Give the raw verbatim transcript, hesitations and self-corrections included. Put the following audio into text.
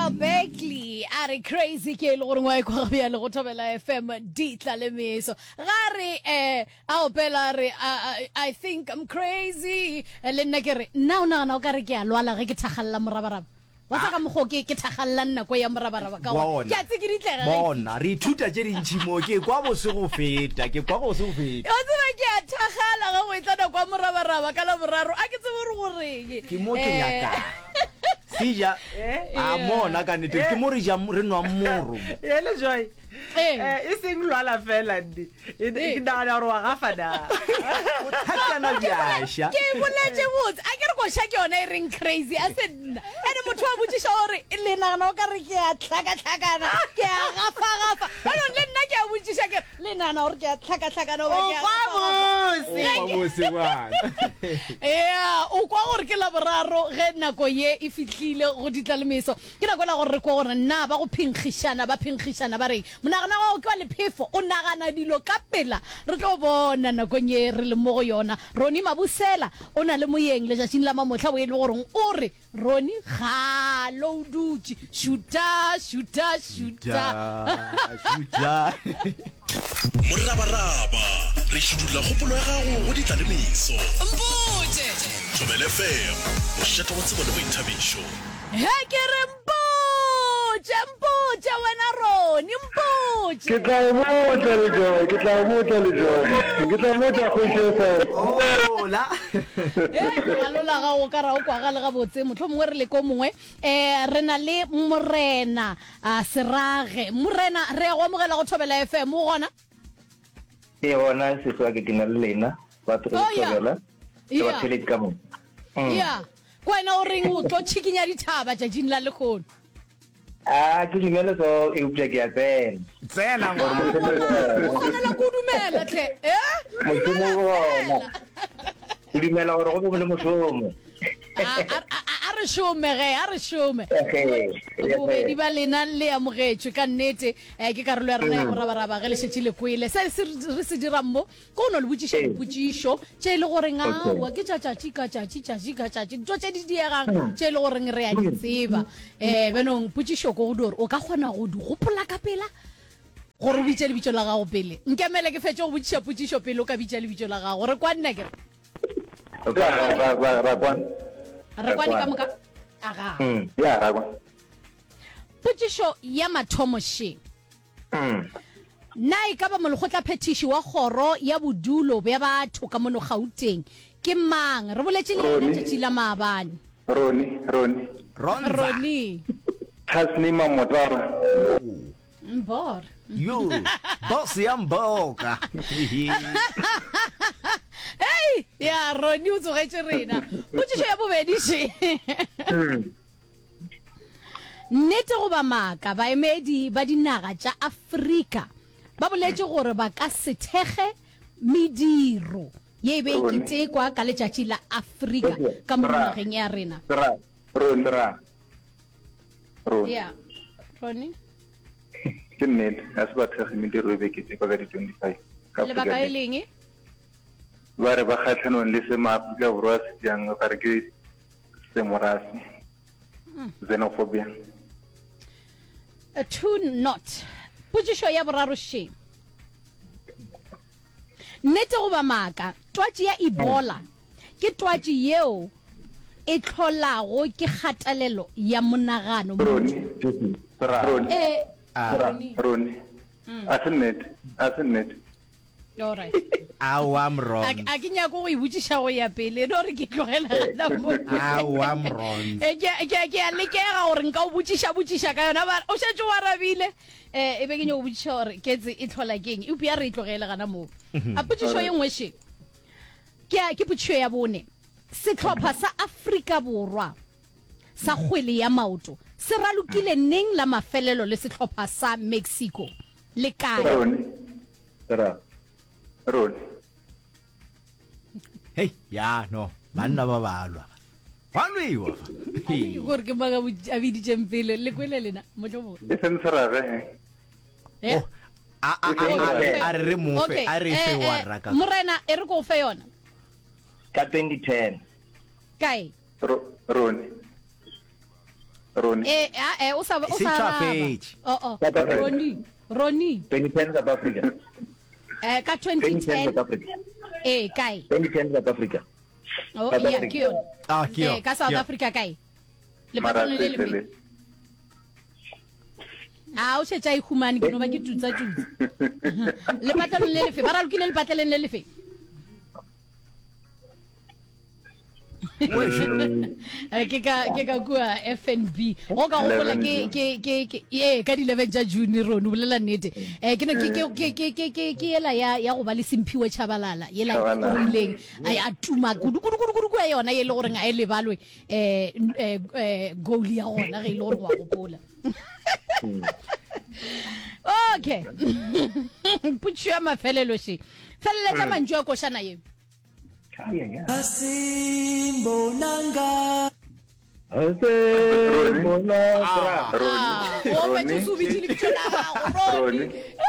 Carl Beckley are crazy ke le gore ngwa kwa bya le go thobela F M di tla le meso gare eh a opela re I think I'm crazy le nna ke re nna ona ona o ka re ke a lwala ge ke thagalla morabaraba wa sa ka mogo ke ke thagalla nna go ya morabaraba ka wa ke a tsikiritlega bona re ithuta tse dintsi mo ke kwa bo se go feta ke kwa go se go feta o tseba ke a thagala ga go itla kwa morabaraba ka la boraro a ke tsebe gore ke mo ke nyaka Sija a mona ka nete ke mo re ja re nwa mmoro ele joy eh iseng lwala fela ndi ke dana ro ga fada hakana byasha ke boletse botse a ke re go sha ke yona e ring crazy a se nna ene motho wa botšisha gore le nana o ka re ke a tlhaka tlhakana ke a gafa gafa ba le nna ke a botšisha ke le nana gore ke a tlhaka tlhakana o ke a gafa o bose wa yeah o kwa gore ke la boraro ge nako ye e fitlhile go ditla le meso ke nako la gore re kwa gore nna ba go phinkgishana ba phinkgishana ba re monagana wa o ke wa lephefo o nagana dilo ka pela re tlo bona nakong ye re le mo go yona Roni Mabusela o na le moyeng le jatsing la mamotlha bo e le gore o re Roni ga lo dutse shuta shuta shuta shuta Morabaraba re shudula kgopolo ya gago go ditla le meso mpotse Thobela F M o shata wa tsebo le boithabišo he ke re mpotse mpotse wena Roni mpotse ke tla motsa le jo ke tla motsa le jo ke tla motsa go tshela ola eh alola ga o ka ra o kwa ga le ga botse motho mongwe re le ko mongwe eh re na le morena a serage morena re go mogela go thobela F M o gona e bona se tswa ke dina le lena ba tlo tsogela ke ba tshele ka mo ya kwena o reng o tlo tshikinya dithaba tja jinla le khona ah ke dimela so e upja ke a tsena tsena o gona la kudumela tle eh mo mo bona ke dimela gore go bo le mosomo a re shome ge a re shome okay o be di ba lena le amogetswe ka nnete eh ke karolo ya rena ya morabaraba ge le shetse le kwele se re se dira mmo go no le botšisho botšisho tše le gore nga wa ke tša tša ka tša tša tša tša tša tše di diegang tše le gore re a di tseba eh benong botšisho go dore o ka kgona go di gopola ka pela gore o bitse le bitso la gago pele nkemele ke fetse go botšiša botšisho pele o ka bitse le bitso la gago re kwa nna ke okay ra ra ra kwa re kwa ka moka aga mm ya ra kwa potšisho ya mathomo she mm na e ka ba mologotla phetiši wa kgoro ya bodulo ya batho ka mono Gauteng ke mang re boletse le ena tšatši la maabane Roni Roni Roni Hasni Mamotara mbor you boss ya mboka hey ya Roni o tsogetse rena potšisho ya bobedi she nnete go ba maaka baemedi ba dinaga tša Afrika ba boletse gore ba ka se thege mediro ye be ketekwa ka letšatši la Afrika ka mo nageng ya rena ra Rondra Ron ya Roni ke nnete a se ba thege mediro e be ketekwa ka di twenty-five ka le baka e leng ba re ba kgatlhanong le se maAfrika Borwa se jang ka re ke semorasi xenophobia a two not potšisho ya boraro she nnete go ba maaka twatši ya Ebola ke twatši yeo e tlholago ke kgatelelo ya monagano Roni Roni eh Roni Roni asenet asenet all right awam wrong a ke nyako go e botšiša go ya pele no re ke tlogela gana mo awam wrong e ke ke ke a lekega gore nka o botšiša botšiša ka yona ba o šetse wa rabile eh e be ke nyo botšiša gore ke tse e tlhola keng e upia re tlogela gana mo a potšišo ye nngwe she ke ke potšišo ya bone setlhopha sa Afrika Borwa sa kgwele ya maoto se ralokile neng la mafelelo le setlhopha sa Mexico le kae Roni ra Roni hey ya no banna ba balwa balwiwa gore ke maga a biditseng pele le kwele lena motho mo e sentsara eh a a a re mo fe a re fe wa raka morena e re go fe yona ka twenty ten kae Roni Roni. eh ah, eh o sa o Se sa tswa araba. page. oh oh South Africa. Roni Roni twenty ten South Africa. eh ka twenty twenty ten ten South Africa. eh kai twenty ten South Africa. oh South iya Africa. ke yone Ah, ke eh yone, ka South ke yone. Africa kai le Mara patlong le le se fe ah o se tsa ihumane ke no ba ke tutsa tutsa le patlong le le fe ba ra lokile le patleng le le fe Eh, ke ka ke ka kua F N B o ka gopola ke ke ke ke eh ka di eleven tsa June ro no bolela nnete eh ke ne ke ke ke ke ke ke ela ya ya go ba le Simphiwe Chabalala yela Chabalala. go rileng ai a tuma kudu kudu kudu kudu kwa yona ye le gore nga e le balwe eh eh, eh goal ya gona ge ile gore wa gopola okay putshwa mafelelo she felela mantswe ko shana ye Asimbonanga. Roni. Asimbonanga. ah o Roni. ba tsubi di le bitla ba go Roni. Roni